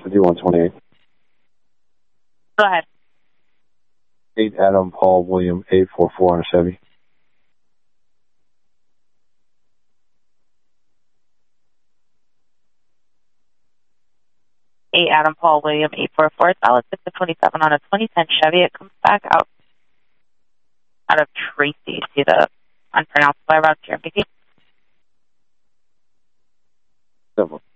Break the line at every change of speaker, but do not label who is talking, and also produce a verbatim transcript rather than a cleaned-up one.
fifty-one twenty-eight.
Go ahead.
eight Adam Paul William eight four four on a Chevy.
eight Adam Paul William eight four four. Solid six to twenty-seven on a twenty ten Chevy. It comes back out out of Tracy. See the unpronounceable route to your Mickey?
Several.